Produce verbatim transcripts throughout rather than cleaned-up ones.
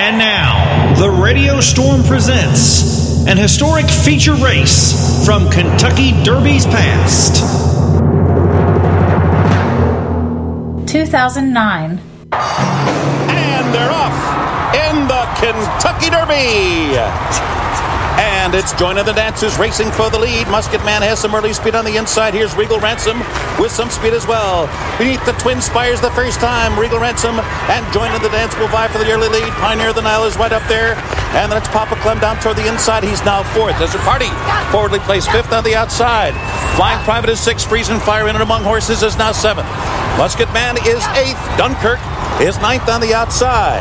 And now, the Radio Storm presents an historic feature race from Kentucky Derby's past. two thousand nine. And they're off in the Kentucky Derby. And it's Join of the Dancers racing for the lead. Musket Man has some early speed on the inside. Here's Regal Ransom with some speed as well. Beneath the Twin Spires the first time. Regal Ransom and Join of the Dance will vie for the early lead. Pioneer of the Nile is right up there. And then it's Papa Clem down toward the inside. He's now fourth. Desert Party forwardly placed fifth on the outside. Flying Private is sixth. Freezing Fire in and among horses is now seventh. Musket Man is eighth. Dunkirk is ninth on the outside.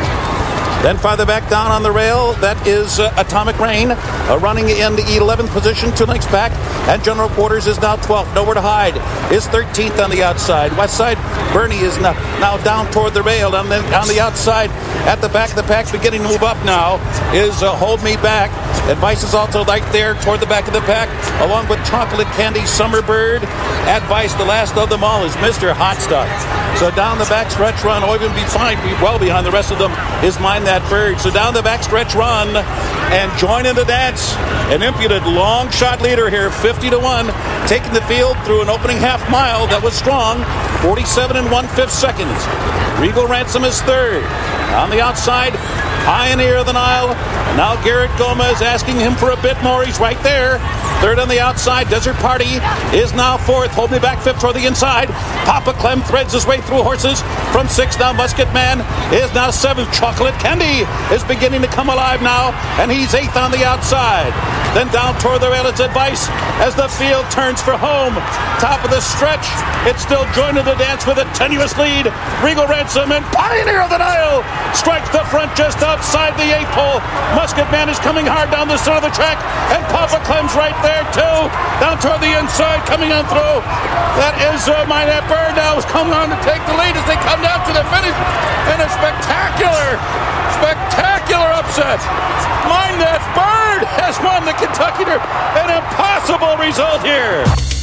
Then farther back down on the rail, that is uh, Atomic Rain, uh, running in the eleventh position, two lengths back. And General Quarters is now twelfth. Nowhere to Hide is thirteenth on the outside. Westside Bernie is now, now down toward the rail. And then on the outside, at the back of the pack, beginning to move up now, is uh, Hold Me Back. Advice is also right there toward the back of the pack, along with Chocolate Candy, Summerbird. Advice, the last of them all, is Mister Hot Stuff. So down the back stretch run, or even be fine, be well behind the rest of them, is Mind That Bird. So down the back stretch run, and Join in the Dance, an impudent long shot leader here, fifty to one, taking the field through an opening half mile that was strong, forty-seven and one-fifth seconds. Regal Ransom is third. On the outside, Pioneer of the Nile. Now Garrett Gomez asking him for a bit more. He's right there. Third on the outside, Desert Party is now fourth. Hold Me Back fifth toward the inside. Papa Clem threads his way through horses. From sixth now, Musket Man is now seventh. Chocolate Candy is beginning to come alive now, and he's eighth on the outside. Then down toward the rail, it's Advice as the field turns for home. Top of the stretch, it's still Join in the Dance with a tenuous lead. Regal Ransom and Pioneer of the Nile strikes the front just outside the eighth hole. Musket Man is coming hard down the center of the track, and Papa Clem's right there too. Down toward the inside, coming on through. That is uh, Mind That Bird now is coming on to take the lead as they come down to the finish. And a spectacular, spectacular upset. Mind That Bird has won the Kentucky Derby. An impossible result here.